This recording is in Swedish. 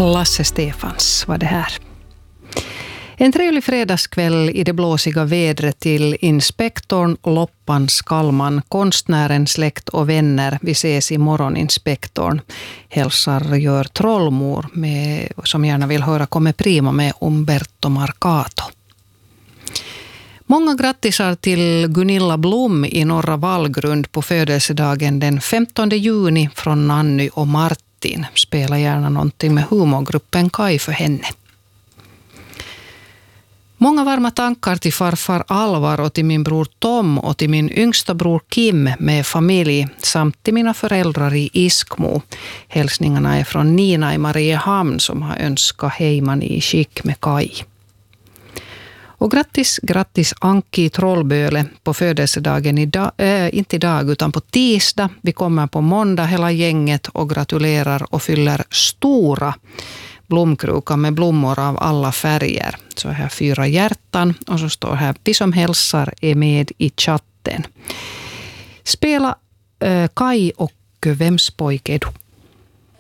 Lasse Stefans var det här. En trevlig fredagskväll i det blåsiga vädret till inspektorn Loppan Skallman, konstnären, släkt och vänner. Vi ses i morgoninspektorn. Hälsar gör Trollmor som gärna vill höra Come Prima med Umberto Marcato. Många grattisar till Gunilla Blom i Norra Vallgrund på födelsedagen den 15 juni från Nanny och Martin. Spela gärna någonting med humorgruppen Kai för henne. Många varma tankar till farfar Alvar och till min bror Tom och till min yngsta bror Kim med familj samt till mina föräldrar i Iskmo. Hälsningarna är från Nina i Mariehamn som har önskat hejman i skick med Kai. Och grattis Anki Trollböle på födelsedagen inte idag utan på tisdag. Vi kommer på måndag hela gänget och gratulerar och fyller stora blomkrukar med blommor av alla färger. Så här 4 hjärtan och så står här: vi som hälsar är med i chatten. Spela Kai och vems pojke är du?